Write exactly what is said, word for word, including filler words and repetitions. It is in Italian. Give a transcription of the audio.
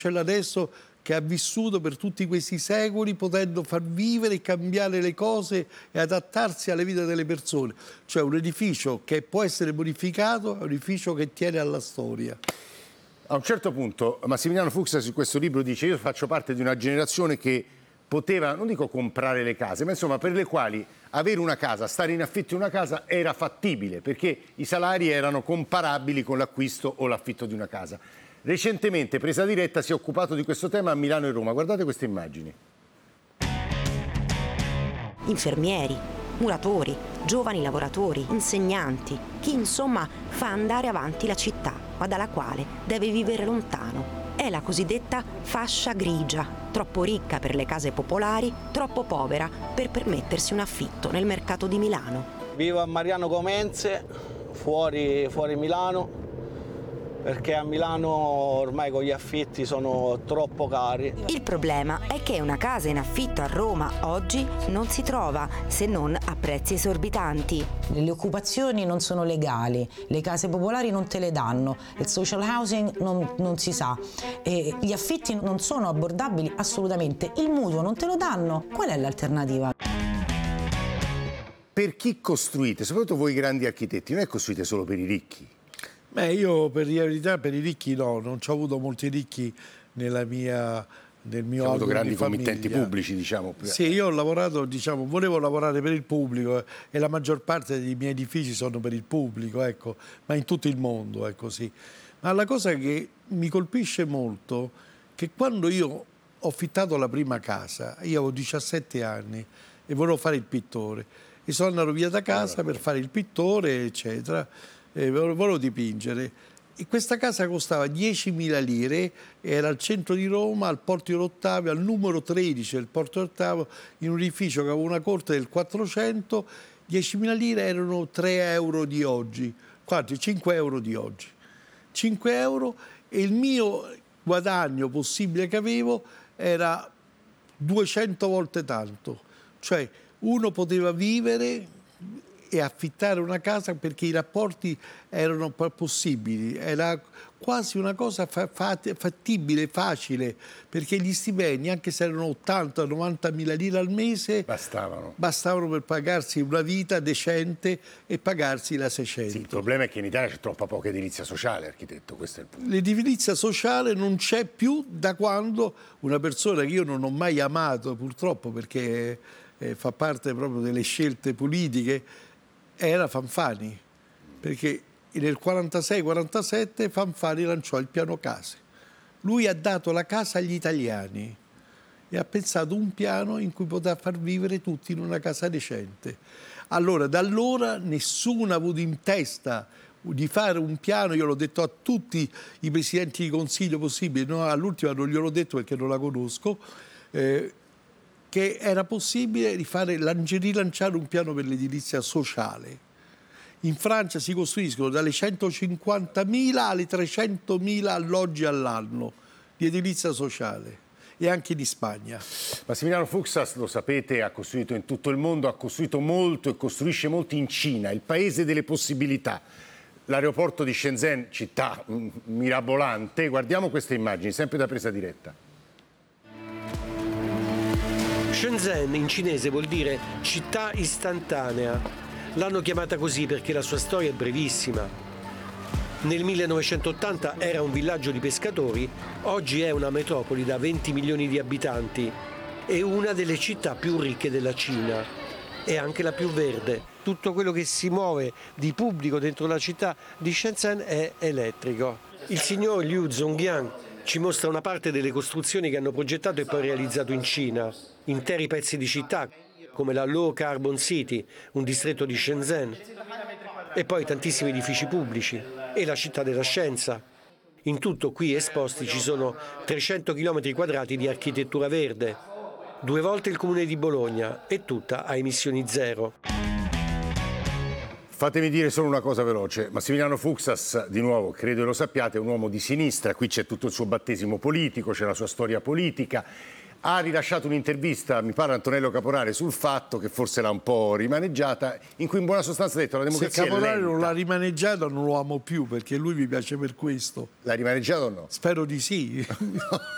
adesso che ha vissuto per tutti questi secoli, potendo far vivere e cambiare le cose e adattarsi alla vita delle persone. Cioè un edificio che può essere modificato è un edificio che tiene alla storia. A un certo punto Massimiliano Fuchs su questo libro dice: io faccio parte di una generazione che poteva, non dico comprare le case, ma insomma per le quali avere una casa, stare in affitto in una casa era fattibile, perché i salari erano comparabili con l'acquisto o l'affitto di una casa. Recentemente Presa Diretta si è occupato di questo tema a Milano e Roma. Guardate queste immagini. Infermieri, muratori, giovani lavoratori, insegnanti, chi insomma fa andare avanti la città, ma dalla quale deve vivere lontano. È la cosiddetta fascia grigia, troppo ricca per le case popolari, troppo povera per permettersi un affitto nel mercato di Milano. Vivo a Mariano Comenze, fuori, fuori Milano, perché a Milano ormai con gli affitti sono troppo cari. Il problema è che una casa in affitto a Roma oggi non si trova, se non a prezzi esorbitanti. Le occupazioni non sono legali, le case popolari non te le danno, il social housing non, non si sa, e gli affitti non sono abbordabili assolutamente, il mutuo non te lo danno. Qual è l'alternativa? Per chi costruite, soprattutto voi grandi architetti, non è costruite solo per i ricchi? Beh, io per la verità per i ricchi no, non ci ho avuto molti ricchi nella mia, nel mio album di famiglia. Ho avuto grandi committenti pubblici, diciamo. Sì, io ho lavorato, diciamo, volevo lavorare per il pubblico eh, e la maggior parte dei miei edifici sono per il pubblico, ecco, ma in tutto il mondo è così. Ma la cosa che mi colpisce molto è che quando io ho affittato la prima casa, io avevo diciassette anni e volevo fare il pittore e sono andato via da casa per fare il pittore, eccetera. Eh, volevo dipingere e questa casa costava diecimila lire, era al centro di Roma, al Porto di Rottavio, al numero tredici del Porto di Rottavio, in un edificio che aveva una corte del quattrocento. Diecimila lire erano tre euro di oggi, quanti? cinque euro di oggi. cinque euro, e il mio guadagno possibile che avevo era duecento volte tanto, cioè uno poteva vivere e affittare una casa perché i rapporti erano possibili, era quasi una cosa fa fattibile, facile, perché gli stipendi, anche se erano ottanta novanta mila lire al mese, bastavano. bastavano per pagarsi una vita decente e pagarsi la seicento. Sì, il problema è che in Italia c'è troppa poca edilizia sociale, architetto, questo è il punto. L'edilizia sociale non c'è più da quando una persona che io non ho mai amato, purtroppo, perché eh, fa parte proprio delle scelte politiche, era Fanfani, perché nel quarantasei quarantasette Fanfani lanciò il piano case. Lui ha dato la casa agli italiani e ha pensato un piano in cui poteva far vivere tutti in una casa decente. Allora, da allora nessuno ha avuto in testa di fare un piano, io l'ho detto a tutti i presidenti di consiglio possibili, no, all'ultima non gliel'ho detto perché non la conosco, eh, che era possibile rifare, rilanciare un piano per l'edilizia sociale. In Francia si costruiscono dalle centocinquantamila alle trecentomila alloggi all'anno di edilizia sociale, e anche in Spagna. Massimiliano Fuchs, lo sapete, ha costruito in tutto il mondo, ha costruito molto e costruisce molto in Cina, il paese delle possibilità. L'aeroporto di Shenzhen, città mirabolante. Guardiamo queste immagini, sempre da Presa Diretta. Shenzhen in cinese vuol dire città istantanea. L'hanno chiamata così perché la sua storia è brevissima. Nel millenovecentottanta era un villaggio di pescatori, oggi è una metropoli da venti milioni di abitanti e una delle città più ricche della Cina. È anche la più verde. Tutto quello che si muove di pubblico dentro la città di Shenzhen è elettrico. Il signor Liu Zhongyan ci mostra una parte delle costruzioni che hanno progettato e poi realizzato in Cina. Interi pezzi di città, come la Low Carbon City, un distretto di Shenzhen, e poi tantissimi edifici pubblici, e la città della scienza. In tutto qui esposti ci sono trecento chilometri quadrati di architettura verde, due volte il comune di Bologna, e tutta a emissioni zero. Fatemi dire solo una cosa veloce. Massimiliano Fuchs, di nuovo, credo lo sappiate, è un uomo di sinistra, qui c'è tutto il suo battesimo politico, c'è la sua storia politica. Ha rilasciato un'intervista, mi pare, Antonello Caporale, sul fatto che forse l'ha un po' rimaneggiata, in cui in buona sostanza ha detto la democrazia Se Caporale è lenta. non l'ha rimaneggiata non lo amo più, perché lui mi piace per questo. L'ha rimaneggiato o no? Spero di sì.